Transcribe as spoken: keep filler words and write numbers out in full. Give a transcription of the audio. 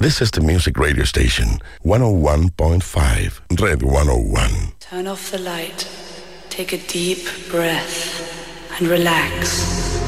This is the music radio station, one oh one point five, Red one oh one. Turn off the light, take a deep breath, and relax.